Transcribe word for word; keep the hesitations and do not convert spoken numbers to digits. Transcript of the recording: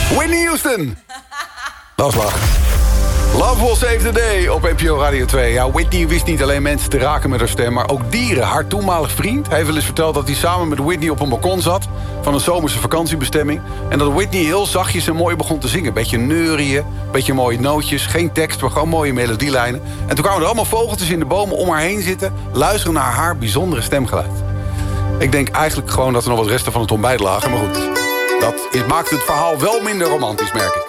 Whitney Houston. Dat was lachen. Love Will Save the Day op N P O Radio twee. Ja, Whitney wist niet alleen mensen te raken met haar stem, maar ook dieren. Haar toenmalig vriend heeft wel eens verteld dat hij samen met Whitney op een balkon zat van een zomerse vakantiebestemming. En dat Whitney heel zachtjes en mooi begon te zingen. Beetje neurieën, beetje mooie nootjes, geen tekst, maar gewoon mooie melodielijnen. En toen kwamen er allemaal vogeltjes in de bomen om haar heen zitten, luisteren naar haar bijzondere stemgeluid. Ik denk eigenlijk gewoon dat er nog wat resten van het ontbijt lagen, maar goed. Dat is, maakt het verhaal wel minder romantisch, merk ik.